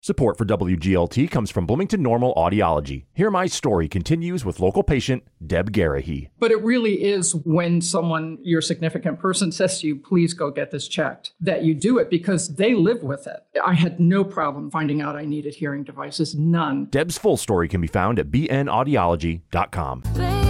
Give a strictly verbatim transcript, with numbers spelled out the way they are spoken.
Support for W G L T comes from Bloomington Normal Audiology. Hear My Story continues with local patient Deb Garahy. But it really is when someone, your significant person, says to you, please go get this checked, that you do it because they live with it. I had no problem finding out I needed hearing devices, none. Deb's full story can be found at b n audiology dot com.